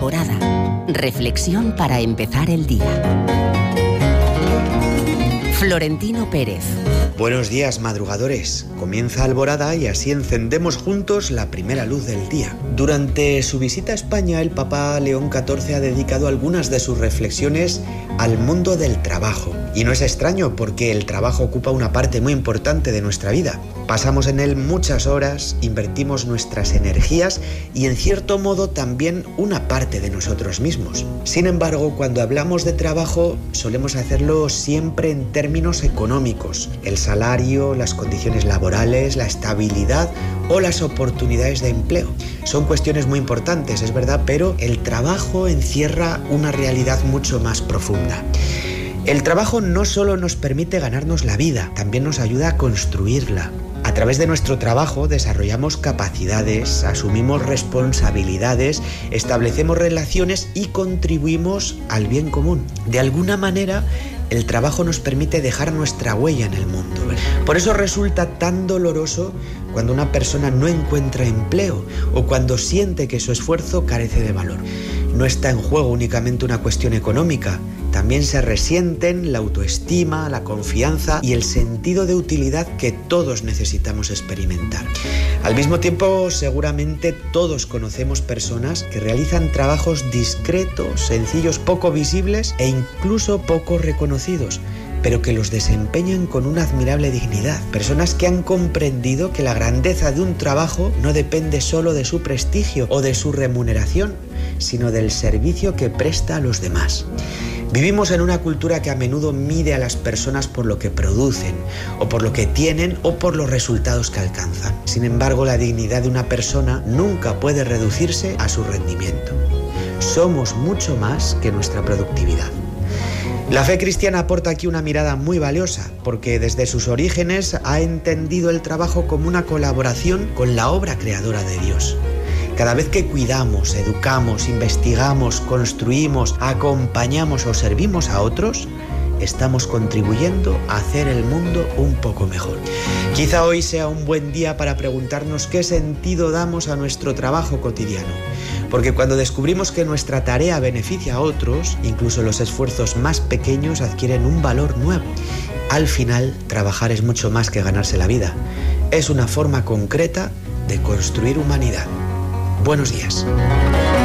Alborada. Reflexión para empezar el día. Florentino Pérez. Buenos días, madrugadores. Comienza Alborada y así encendemos juntos la primera luz del día. Durante su visita a España, el Papa León XIV ha dedicado algunas de sus reflexiones al mundo del trabajo. Y no es extraño porque el trabajo ocupa una parte muy importante de nuestra vida. Pasamos en él muchas horas, invertimos nuestras energías y en cierto modo también una parte de nosotros mismos. Sin embargo, cuando hablamos de trabajo solemos hacerlo siempre en términos económicos. El salario, las condiciones laborales, la estabilidad o las oportunidades de empleo. Son cuestiones muy importantes, es verdad, pero el trabajo encierra una realidad mucho más profunda. El trabajo no solo nos permite ganarnos la vida, también nos ayuda a construirla. A través de nuestro trabajo desarrollamos capacidades, asumimos responsabilidades, establecemos relaciones y contribuimos al bien común. De alguna manera, el trabajo nos permite dejar nuestra huella en el mundo. Por eso resulta tan doloroso cuando una persona no encuentra empleo o cuando siente que su esfuerzo carece de valor. No está en juego únicamente una cuestión económica, también se resienten la autoestima, la confianza y el sentido de utilidad que todos necesitamos experimentar. Al mismo tiempo, seguramente todos conocemos personas que realizan trabajos discretos, sencillos, poco visibles e incluso poco reconocidos, pero que los desempeñan con una admirable dignidad. Personas que han comprendido que la grandeza de un trabajo no depende solo de su prestigio o de su remuneración, sino del servicio que presta a los demás. Vivimos en una cultura que a menudo mide a las personas por lo que producen, o por lo que tienen, o por los resultados que alcanzan. Sin embargo, la dignidad de una persona nunca puede reducirse a su rendimiento. Somos mucho más que nuestra productividad. La fe cristiana aporta aquí una mirada muy valiosa, porque desde sus orígenes ha entendido el trabajo como una colaboración con la obra creadora de Dios. Cada vez que cuidamos, educamos, investigamos, construimos, acompañamos o servimos a otros, estamos contribuyendo a hacer el mundo un poco mejor. Quizá hoy sea un buen día para preguntarnos qué sentido damos a nuestro trabajo cotidiano. Porque cuando descubrimos que nuestra tarea beneficia a otros, incluso los esfuerzos más pequeños adquieren un valor nuevo. Al final, trabajar es mucho más que ganarse la vida. Es una forma concreta de construir humanidad. Buenos días.